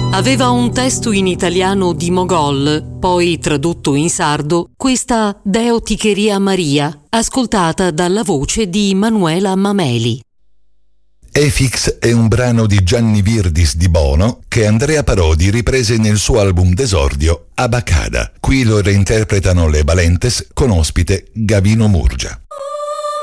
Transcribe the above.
Aveva un testo in italiano di Mogol, poi tradotto in sardo, questa Deoticheria Maria, ascoltata dalla voce di Manuela Mameli. Efix è un brano di Gianni Virdis di Bono che Andrea Parodi riprese nel suo album d'esordio Abacada. Qui lo reinterpretano le Valentes con ospite Gavino Murgia.